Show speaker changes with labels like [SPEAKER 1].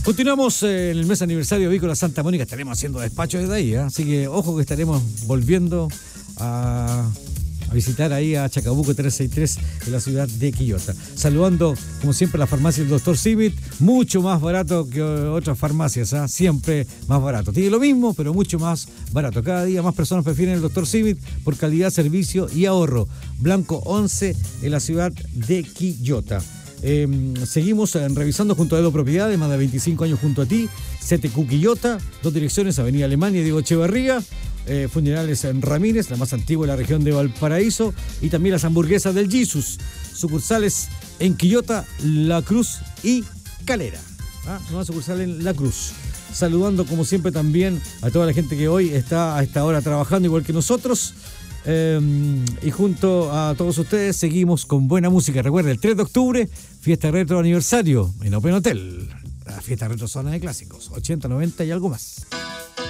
[SPEAKER 1] Continuamos en el mes aniversario de Avícola Santa Mónica. Estaremos haciendo despacho desde ahí, ¿eh? Así que ojo que estaremos volviendo a visitar ahí a Chacabuco 363 en la ciudad de Quillota. Saludando, como siempre, la farmacia del Dr. Simit, mucho más barato que otras farmacias, ¿eh? Siempre más barato. Tiene lo mismo, pero mucho más barato. Cada día más personas prefieren el Dr. Simit por calidad, servicio y ahorro. Blanco 11 en la ciudad de Quillota. Seguimos revisando junto a Edo Propiedades, más de 25 años junto a ti. CTQ Quillota, 2 direcciones, Avenida Alemania, Diego Echeverría. Funerales en Ramírez, la más antigua de la región de Valparaíso. Y también las hamburguesas del Jesus, sucursales en Quillota, La Cruz y Calera. Nueva sucursal en La Cruz. Saludando como siempre también a toda la gente que hoy está a esta hora trabajando igual que nosotros. Y junto a todos ustedes seguimos con buena música. Recuerda, el 3 de octubre, fiesta retro aniversario en Open Hotel. La fiesta retro zona de clásicos, 80, 90 y algo más.